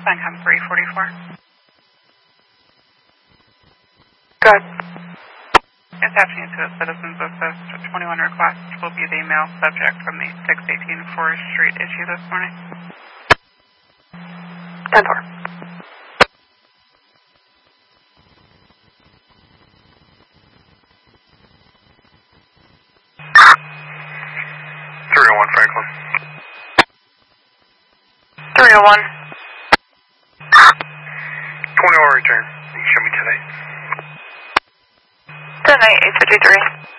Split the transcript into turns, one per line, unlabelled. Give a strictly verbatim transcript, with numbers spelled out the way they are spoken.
Suncom three forty-four.
Good.
It's happening to the citizens of this twenty-one request will be the email subject from the six eighteen Forest Street issue this morning.
ten four.
three oh one Franklin.
three oh one.
twenty-one return. Show me today.
ten eight eight fifty-three.